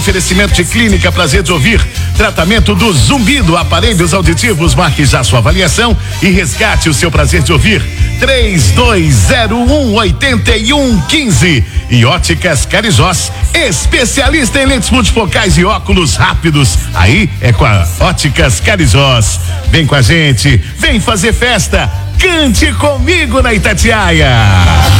Oferecimento de Clínica Prazer de Ouvir, tratamento do zumbido, aparelhos auditivos, marque já sua avaliação e resgate o seu prazer de ouvir. 3201-8115. E Óticas Carijós, especialista em lentes multifocais e óculos rápidos. Aí é com a Óticas Carijós. Vem com a gente, vem fazer festa, cante comigo na Itatiaia.